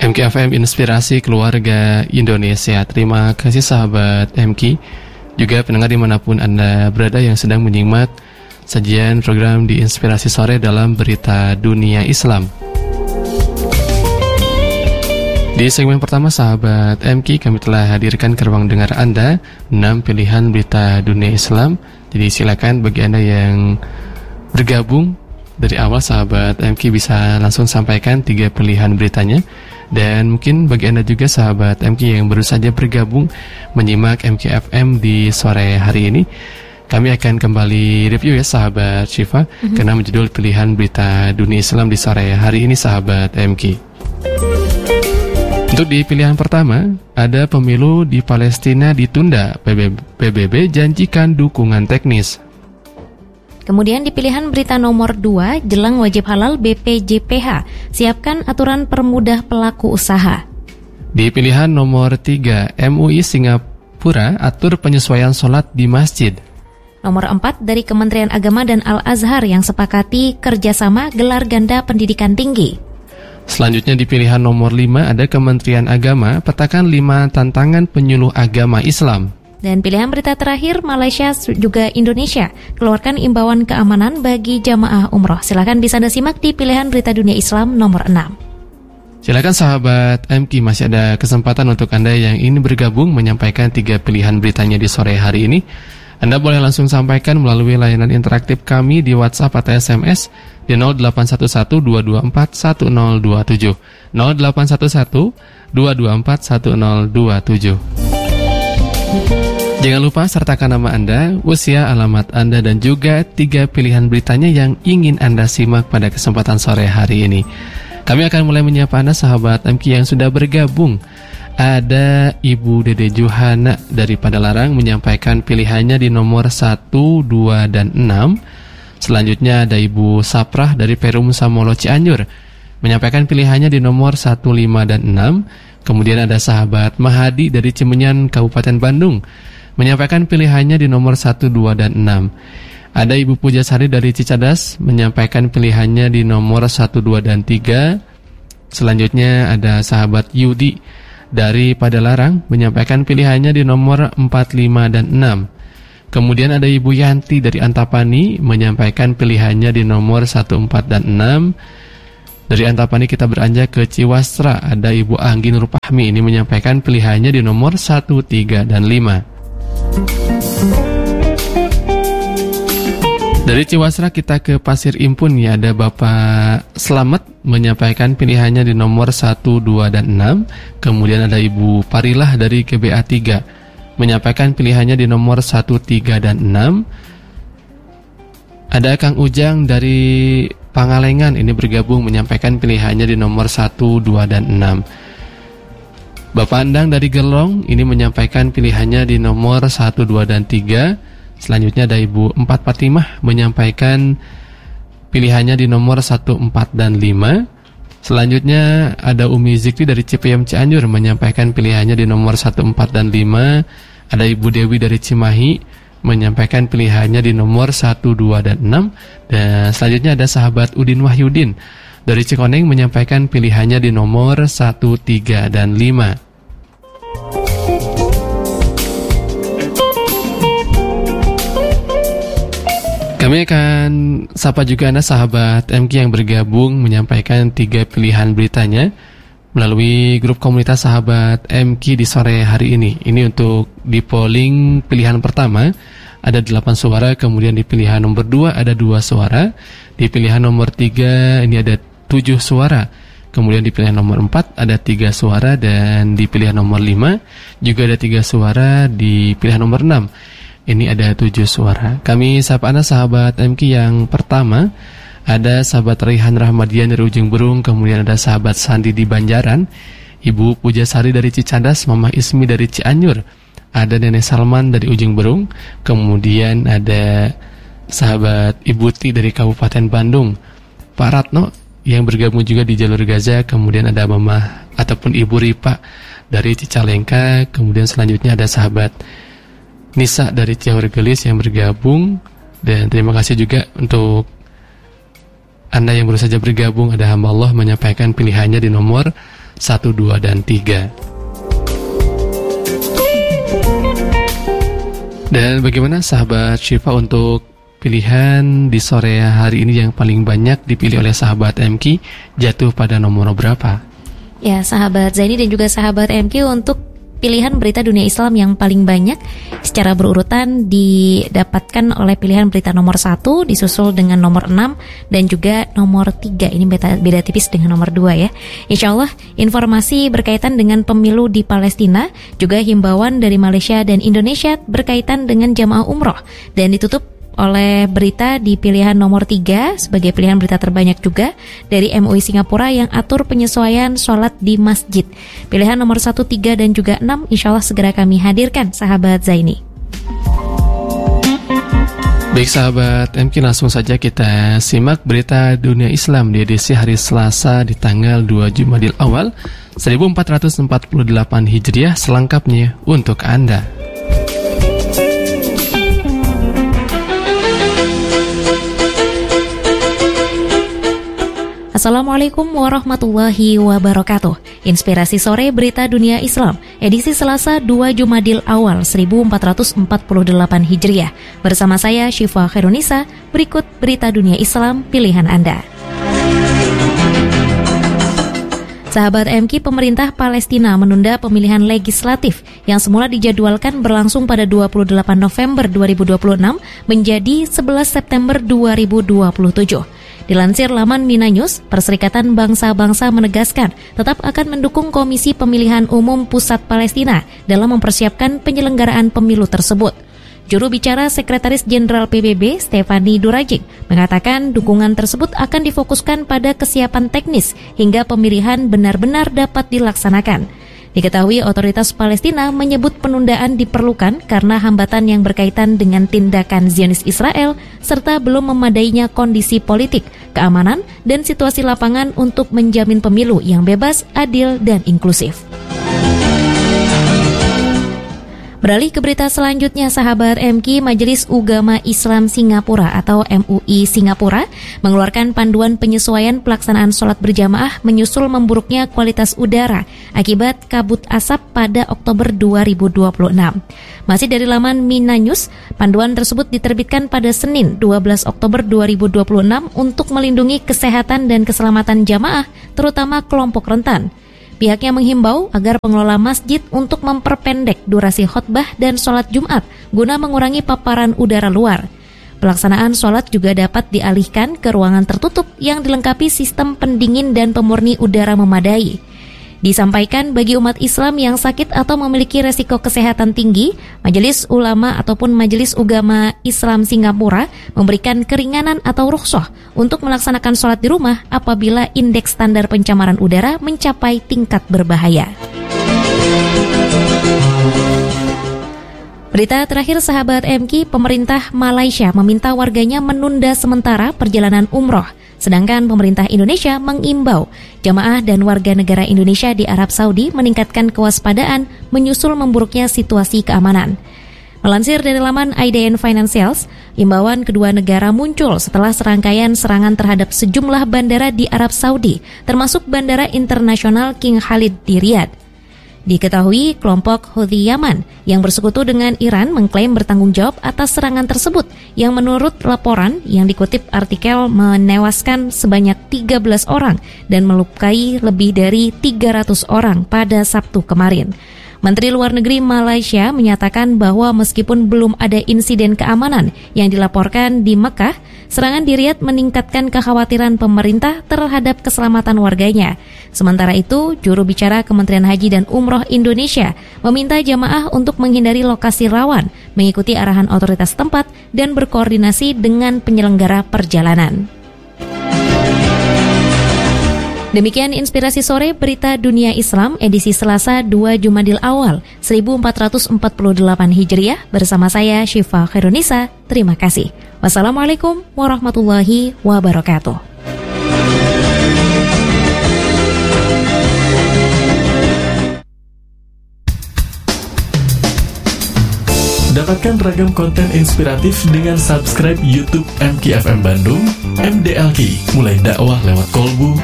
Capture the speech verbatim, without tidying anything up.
M K F M Inspirasi Keluarga Indonesia. Terima kasih sahabat M K, juga pendengar dimanapun Anda berada yang sedang menyimak sajian program di Inspirasi Sore dalam Berita Dunia Islam. Di segmen pertama sahabat M K, kami telah hadirkan ke ruang dengar Anda enam pilihan berita dunia Islam. Jadi silakan bagi Anda yang bergabung dari awal sahabat M K bisa langsung sampaikan tiga pilihan beritanya. Dan mungkin bagi Anda juga sahabat M K yang baru saja bergabung menyimak M K F M di sore hari ini, kami akan kembali review ya sahabat Syifa, mm-hmm. karena menjudul pilihan berita dunia Islam di sore hari ini sahabat M K. Untuk di pilihan pertama, ada pemilu di Palestina ditunda, P B B janjikan dukungan teknis. Kemudian di pilihan berita nomor dua, jelang wajib halal B P J P H, siapkan aturan permudah pelaku usaha. Di pilihan nomor tiga, M U I Singapura atur penyesuaian sholat di masjid. Nomor empat, dari Kementerian Agama dan Al-Azhar yang sepakati kerjasama gelar ganda pendidikan tinggi. Selanjutnya di pilihan nomor lima ada Kementerian Agama petakan lima tantangan penyuluh agama Islam. Dan pilihan berita terakhir, Malaysia juga Indonesia keluarkan imbauan keamanan bagi jamaah umroh. Silakan bisa Anda simak di pilihan berita dunia Islam nomor enam. Silakan sahabat M K, masih ada kesempatan untuk Anda yang ingin bergabung menyampaikan tiga pilihan beritanya di sore hari ini. Anda boleh langsung sampaikan melalui layanan interaktif kami di WhatsApp atau S M S di nol delapan satu satu dua dua empat satu nol dua tujuh nol delapan satu satu dua dua empat satu nol dua tujuh. Jangan lupa sertakan nama Anda, usia, alamat Anda, dan juga tiga pilihan beritanya yang ingin Anda simak pada kesempatan sore hari ini. Kami akan mulai menyapa Anda sahabat M K yang sudah bergabung. Ada Ibu Dede Johana dari Padalarang menyampaikan pilihannya di nomor satu, dua, dan enam. Selanjutnya ada Ibu Saprah dari Perum Samolo Cianjur menyampaikan pilihannya di nomor satu, lima, dan enam. Kemudian ada sahabat Mahadi dari Cimenyan Kabupaten Bandung menyampaikan pilihannya di nomor satu, dua, dan enam. Ada Ibu Pujasari dari Cicadas menyampaikan pilihannya di nomor satu, dua, dan tiga. Selanjutnya ada sahabat Yudi dari Padalarang menyampaikan pilihannya di nomor empat, lima, dan enam. Kemudian ada Ibu Yanti dari Antapani menyampaikan pilihannya di nomor satu, empat, dan enam. Dari Antapani kita beranjak ke Ciwastra, ada Ibu Anggi Nurpahmi ini menyampaikan pilihannya di nomor satu, tiga, dan lima. Dari Ciwasra kita ke Pasir Impun ya, ada Bapak Slamet menyampaikan pilihannya di nomor satu, dua, dan enam. Kemudian ada Ibu Parilah dari G B A tiga menyampaikan pilihannya di nomor satu, tiga, dan enam. Ada Kang Ujang dari Pangalengan ini bergabung menyampaikan pilihannya di nomor satu, dua, dan enam. Bapak Andang dari Gerlong ini menyampaikan pilihannya di nomor satu, dua, dan tiga. Selanjutnya ada Ibu Empat Fatimah menyampaikan pilihannya di nomor satu, empat, dan lima. Selanjutnya ada Umi Zikri dari Cipayam Cianjur menyampaikan pilihannya di nomor satu, empat, dan lima. Ada Ibu Dewi dari Cimahi menyampaikan pilihannya di nomor satu, dua, dan enam. Dan selanjutnya ada sahabat Udin Wahyudin dari Cikoneng menyampaikan pilihannya di nomor satu, tiga, dan lima. Kami akan sapa juga Anda sahabat M K yang bergabung menyampaikan tiga pilihan beritanya melalui grup komunitas sahabat M K di sore hari ini. Ini untuk di polling pilihan pertama ada delapan suara, kemudian di pilihan nomor dua ada dua suara, di pilihan nomor tiga ini ada tujuh suara, kemudian di pilihan nomor empat ada tiga suara, dan di pilihan nomor lima juga ada tiga suara, di pilihan nomor enam ini ada tujuh suara. Kami sapa Anda sahabat M K yang pertama. Ada sahabat Rihan Rahmadian dari Ujung Berung. Kemudian ada sahabat Sandi di Banjaran, Ibu Pujasari dari Cicadas, Mama Ismi dari Cianjur, ada Nenek Salman dari Ujung Berung. Kemudian ada sahabat Ibu Ti dari Kabupaten Bandung, Pak Ratno yang bergabung juga di Jalur Gaza. Kemudian ada Mama ataupun Ibu Ripa dari Cicalengka. Kemudian selanjutnya ada sahabat Nisa dari Ciaur Gelis yang bergabung. Dan terima kasih juga untuk Anda yang baru saja bergabung. Ada hamba Allah menyampaikan pilihannya di nomor satu, dua, dan tiga. Dan bagaimana sahabat Syifa untuk pilihan di sore hari ini yang paling banyak dipilih oleh sahabat M Q jatuh pada nomor berapa? Ya, sahabat Zaini dan juga sahabat M Q, untuk pilihan berita dunia Islam yang paling banyak secara berurutan didapatkan oleh pilihan berita nomor satu, disusul dengan nomor enam dan juga nomor tiga. Ini beda, beda tipis dengan nomor dua ya. Insya Allah informasi berkaitan dengan pemilu di Palestina, juga himbauan dari Malaysia dan Indonesia berkaitan dengan jamaah umroh, dan ditutup oleh berita di pilihan nomor tiga sebagai pilihan berita terbanyak juga dari M U I Singapura yang atur penyesuaian sholat di masjid. Pilihan nomor satu, tiga, dan juga enam insya Allah segera kami hadirkan, sahabat Zaini. Baik sahabat M Q, langsung saja kita simak berita dunia Islam di edisi hari Selasa di tanggal dua Jumadil Awal seribu empat ratus empat puluh delapan Hijriah, selengkapnya untuk Anda. Assalamualaikum warahmatullahi wabarakatuh. Inspirasi sore berita dunia Islam, edisi Selasa dua Jumadil Awal seribu empat ratus empat puluh delapan Hijriah. Bersama saya Syifa Khairunisa, berikut berita dunia Islam pilihan Anda. Sahabat M Q, pemerintah Palestina menunda pemilihan legislatif yang semula dijadwalkan berlangsung pada dua puluh delapan November dua ribu dua puluh enam menjadi sebelas September dua ribu dua puluh tujuh. Dilansir laman Mina News, Perserikatan Bangsa-Bangsa menegaskan tetap akan mendukung Komisi Pemilihan Umum Pusat Palestina dalam mempersiapkan penyelenggaraan pemilu tersebut. Juru bicara Sekretaris Jenderal P B B, Stefani Durajik, mengatakan dukungan tersebut akan difokuskan pada kesiapan teknis hingga pemilihan benar-benar dapat dilaksanakan. Diketahui otoritas Palestina menyebut penundaan diperlukan karena hambatan yang berkaitan dengan tindakan Zionis Israel serta belum memadainya kondisi politik, keamanan, dan situasi lapangan untuk menjamin pemilu yang bebas, adil, dan inklusif. Beralih ke berita selanjutnya, sahabat M Q, Majelis Ugama Islam Singapura atau M U I Singapura mengeluarkan panduan penyesuaian pelaksanaan sholat berjamaah menyusul memburuknya kualitas udara akibat kabut asap pada Oktober dua ribu dua puluh enam. Masih dari laman Mina News, panduan tersebut diterbitkan pada Senin dua belas Oktober dua ribu dua puluh enam untuk melindungi kesehatan dan keselamatan jamaah, terutama kelompok rentan. Pihaknya menghimbau agar pengelola masjid untuk memperpendek durasi khutbah dan sholat Jumat guna mengurangi paparan udara luar. Pelaksanaan sholat juga dapat dialihkan ke ruangan tertutup yang dilengkapi sistem pendingin dan pemurni udara memadai. Disampaikan bagi umat Islam yang sakit atau memiliki resiko kesehatan tinggi, Majelis Ulama ataupun Majelis Ugama Islam Singapura memberikan keringanan atau rukhsah untuk melaksanakan sholat di rumah apabila indeks standar pencemaran udara mencapai tingkat berbahaya. Berita terakhir, sahabat M Q, pemerintah Malaysia meminta warganya menunda sementara perjalanan umroh. Sedangkan pemerintah Indonesia mengimbau jamaah dan warga negara Indonesia di Arab Saudi meningkatkan kewaspadaan menyusul memburuknya situasi keamanan. Melansir dari laman I D N Financials, imbauan kedua negara muncul setelah serangkaian serangan terhadap sejumlah bandara di Arab Saudi, termasuk Bandara Internasional King Khalid di Riyadh. Diketahui kelompok Houthi Yaman yang bersekutu dengan Iran mengklaim bertanggung jawab atas serangan tersebut yang menurut laporan yang dikutip artikel menewaskan sebanyak tiga belas orang dan melukai lebih dari tiga ratus orang pada Sabtu kemarin. Menteri Luar Negeri Malaysia menyatakan bahwa meskipun belum ada insiden keamanan yang dilaporkan di Mekah, serangan di Riyadh meningkatkan kekhawatiran pemerintah terhadap keselamatan warganya. Sementara itu, juru bicara Kementerian Haji dan Umroh Indonesia meminta jamaah untuk menghindari lokasi rawan, mengikuti arahan otoritas tempat, dan berkoordinasi dengan penyelenggara perjalanan. Demikian inspirasi sore berita dunia Islam edisi Selasa dua Jumadil Awal seribu empat ratus empat puluh delapan Hijriah bersama saya Syifa Khairunisa. Terima kasih. Wassalamualaikum warahmatullahi wabarakatuh. Dapatkan ragam konten inspiratif dengan subscribe YouTube M Q F M Bandung, M D L Q, mulai dakwah lewat kolbu,